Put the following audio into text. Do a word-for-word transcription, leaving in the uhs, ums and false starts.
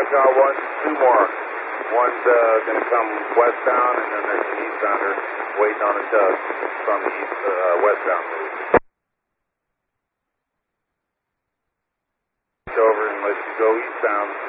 got one, two more. One's uh, going to come westbound, and then there's an eastbounder waiting on a tug from the east, uh, westbound move. Over and let you go eastbound.